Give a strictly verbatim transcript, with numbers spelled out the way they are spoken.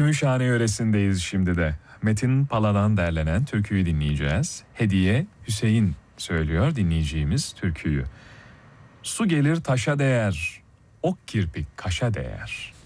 Gümüşhane yöresindeyiz şimdi de. Metin Pala'dan derlenen türküyü dinleyeceğiz. Hediye Hüseyin söylüyor dinleyeceğimiz türküyü. Su gelir taşa değer, ok kirpik kaşa değer.